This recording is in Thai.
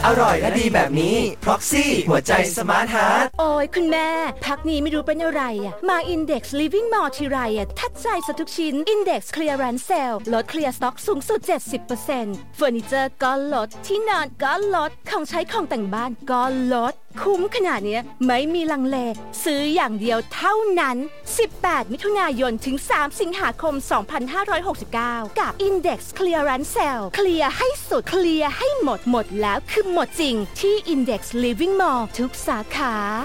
อร่อยและดีแบบนี้ Proxy หัวใจสมาร์ทฮาร์ทโอ้ยคุณแม่พักนี้ไม่รู้เป็นอะไรมา Index Living Mall ทีไรทัดใจซะทุกชิ้น Index Clearance Sale ลดเคลียร์สต็อกสูงสุด 70% เฟอร์นิเจอร์ก็ลดที่นอนก็ลดของใช้ของแต่งบ้านก็ลดคุ้มขนาดนี้ไม่มีลังเลซื้ออย่างเดียวเท่านั้น18มิถุนายนถึง3สิงหาคม2569กับ Index Clearance Sale เคลียร์ให้สุดเคลียร์ให้หมดแล้วคือหมดจริงที่ Index Living Mall ทุกสาขา